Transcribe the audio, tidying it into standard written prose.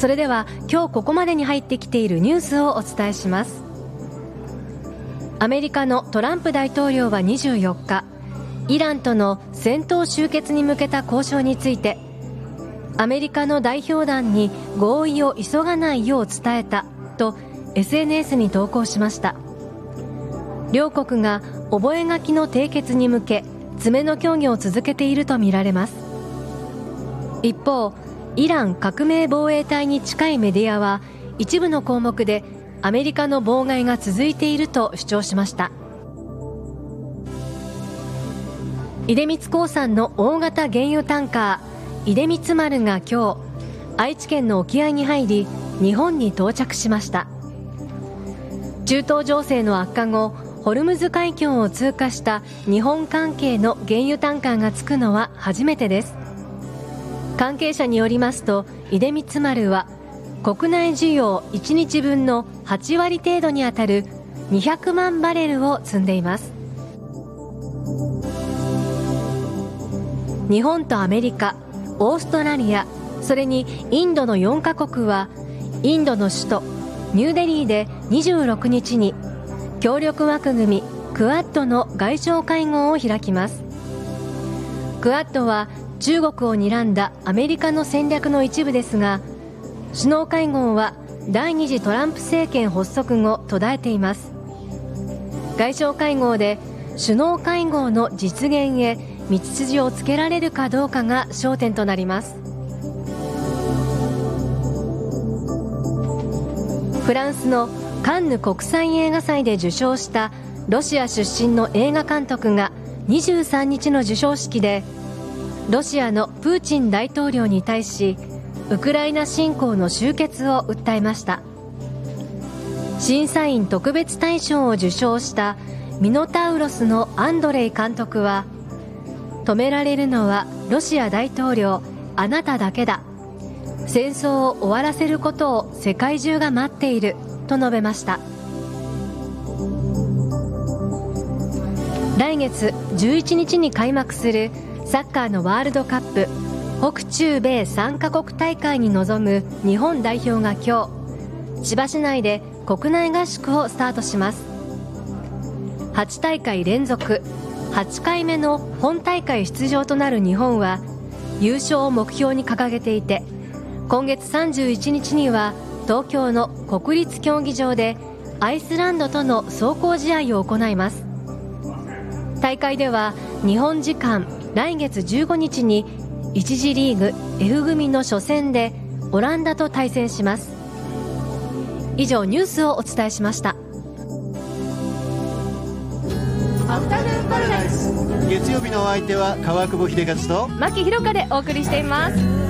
それでは今日ここまでに入ってきているニュースをお伝えします。アメリカのトランプ大統領は24日、イランとの戦闘終結に向けた交渉について、アメリカの代表団に合意を急がないよう伝えたと SNS に投稿しました。両国が覚書の締結に向け詰めの協議を続けているとみられます。一方、イラン革命防衛隊に近いメディアは一部の項目でアメリカの妨害が続いていると主張しました。出光興産の大型原油タンカー出光丸が今日愛知県の沖合に入り日本に到着しました。中東情勢の悪化後、ホルムズ海峡を通過した日本関係の原油タンカーが着くのは初めてです。関係者によりますと、出光丸は国内需要1日分の8割程度にあたる200万バレルを積んでいます。日本とアメリカ、オーストラリア、それにインドの4カ国はインドの首都ニューデリーで26日に協力枠組みクアッドの外相会合を開きます。クアッドは中国を睨んだアメリカの戦略の一部ですが、首脳会合は第2次トランプ政権発足後途絶えています。外相会合で首脳会合の実現へ道筋をつけられるかどうかが焦点となります。フランスのカンヌ国際映画祭で受賞したロシア出身の映画監督が23日の授賞式でロシアのプーチン大統領に対しウクライナ侵攻の終結を訴えました。審査員特別大賞を受賞したミノタウロスのアンドレイ監督は、止められるのはロシア大統領あなただけだ、戦争を終わらせることを世界中が待っていると述べました。来月11日に開幕するサッカーのワールドカップ北中米3カ国大会に臨む日本代表が今日千葉市内で国内合宿をスタートします。8大会連続8回目の本大会出場となる日本は優勝を目標に掲げていて、今月31日には東京の国立競技場でアイスランドとの壮行試合を行います。大会では日本時間来月15日に1次リーグ F 組の初戦でオランダと対戦します。以上ニュースをお伝えしました。 アフタヌーンパラダイス、月曜日のお相手は川久保秀和と牧弘香でお送りしています。